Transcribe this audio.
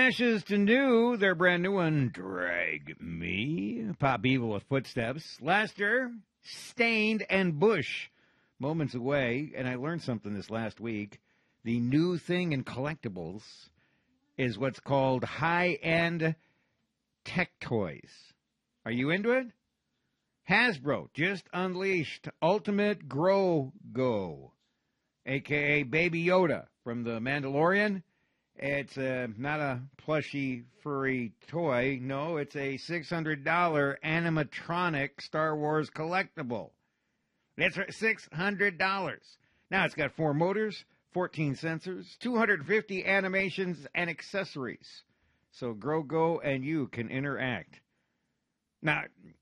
Ashes to New, their brand new one, Drag Me. Pop Evil with Footsteps. Lester, Stained, and Bush, Moments Away. And I learned something this last week. The new thing in collectibles is what's called high-end tech toys. Are you into it? Hasbro just unleashed Ultimate Grow Go, a.k.a. Baby Yoda from The Mandalorian. It's not a plushy, furry toy. No, it's a $600 animatronic Star Wars collectible. That's right, $600. Now, it's got 4 motors, 14 sensors, 250 animations, and accessories. So Grow Go and you can interact. Now,